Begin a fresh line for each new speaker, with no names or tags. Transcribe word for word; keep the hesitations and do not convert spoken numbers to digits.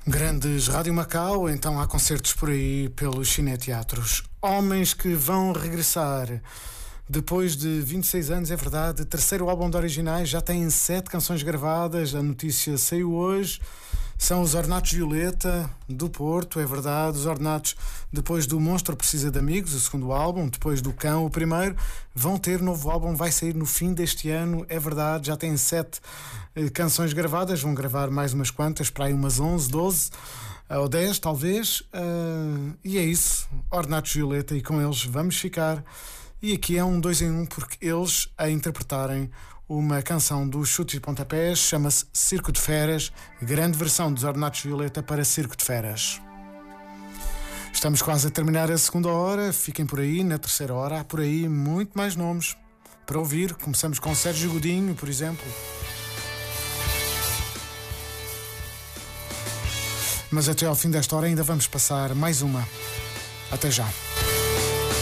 Grandes Rádio Macau, então há concertos por aí pelos cineteatros. Homens que vão regressar depois de vinte e seis anos, é verdade. Terceiro álbum de originais, já têm sete canções gravadas. A notícia saiu hoje. São os Ornatos Violeta, do Porto, é verdade. Os Ornatos, depois do Monstro Precisa de Amigos, o segundo álbum, depois do Cão, o primeiro, vão ter novo álbum, vai sair no fim deste ano, é verdade. Já têm sete eh, canções gravadas, vão gravar mais umas quantas, para aí umas onze, doze uh, ou dez, talvez. Uh, e é isso, Ornatos Violeta, e com eles vamos ficar. E aqui é um dois em um, porque eles a interpretarem uma canção dos Chutes e Pontapés, chama-se Circo de Feras, grande versão dos Ornatos Violeta para Circo de Feras. Estamos quase a terminar a segunda hora, fiquem por aí. Na terceira hora há por aí muito mais nomes para ouvir. Começamos com Sérgio Godinho, por exemplo. Mas até ao fim desta hora ainda vamos passar mais uma. Até já.